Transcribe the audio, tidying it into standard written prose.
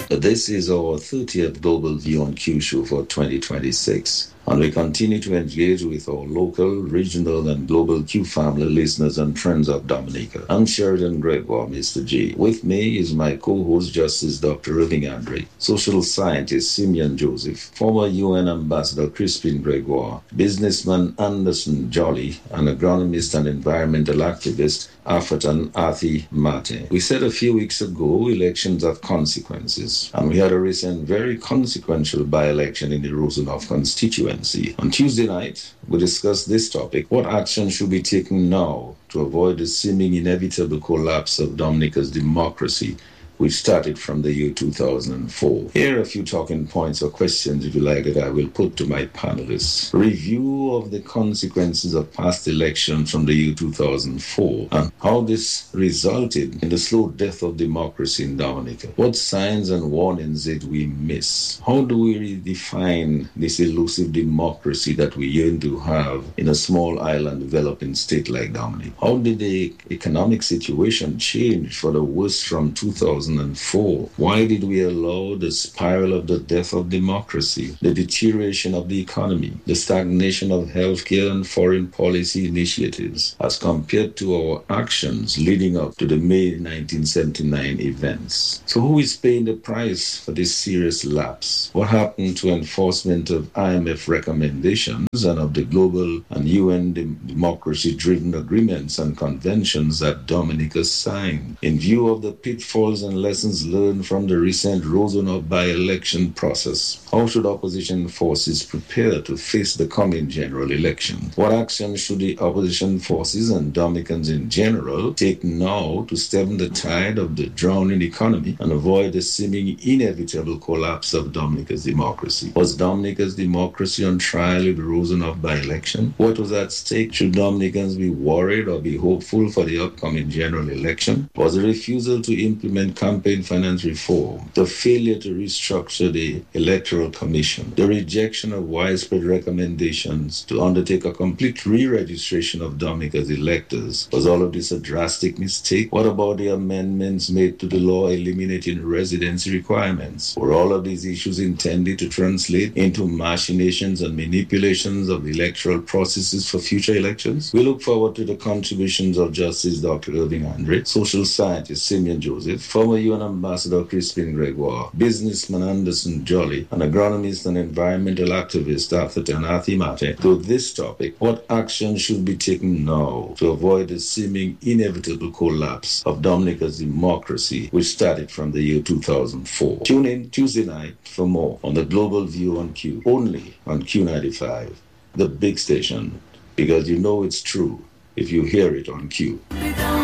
This is our 30th Global View on Q show for 2026. And we continue to engage with our local, regional, and global Q family listeners and friends of Dominica. I'm Sheridan Gregoire, Mr. G. With me is my co-host, Justice Dr. Irving Andre, social scientist Simeon Joseph, former UN Ambassador Crispin Gregoire, businessman Anderson Jolly, and agronomist and environmental activist Afatan Athi Mate. We said a few weeks ago, elections have consequences, and we had a recent very consequential by-election in the Rosenhof constituency. On Tuesday night, we discussed this topic: what action should be taken now to avoid the seeming inevitable collapse of Dominica's democracy, which started from the year 2004. Here are a few talking points or questions, if you like, that I will put to my panelists. Review of the consequences of past elections from the year 2004 and how this resulted in the slow death of democracy in Dominica. What signs and warnings did we miss? How do we redefine this elusive democracy that we yearn to have in a small island developing state like Dominica? How did the economic situation change for the worse from 2004? Why did we allow the spiral of the death of democracy, the deterioration of the economy, the stagnation of healthcare and foreign policy initiatives, as compared to our actions leading up to the May 1979 events? So who is paying the price for this serious lapse? What happened to enforcement of IMF recommendations and of the global and UN democracy-driven agreements and conventions that Dominica signed? In view of the pitfalls and lessons learned from the recent Rosenhof by-election process, how should opposition forces prepare to face the coming general election? What action should the opposition forces and Dominicans in general take now to stem the tide of the drowning economy and avoid the seeming inevitable collapse of Dominica's democracy? Was Dominica's democracy on trial in the Rosenhof by-election? What was at stake? Should Dominicans be worried or be hopeful for the upcoming general election? Was the refusal to implement campaign finance reform, the failure to restructure the Electoral Commission, the rejection of widespread recommendations to undertake a complete re-registration of Dominica's electors, was all of this a drastic mistake? What about the amendments made to the law eliminating residency requirements? Were all of these issues intended to translate into machinations and manipulations of electoral processes for future elections? We look forward to the contributions of Justice Dr. Irving Andre, social scientist Simeon Joseph, former UN Ambassador Crispin Gregoire, businessman Anderson Jolly, and agronomist and environmental activist Afatan Athi Mate to this topic: what action should be taken now to avoid the seeming inevitable collapse of Dominica's democracy, which started from the year 2004. Tune in Tuesday night for more on the Global View on Q, only on Q95, the big station, because you know it's true if you hear it on Q.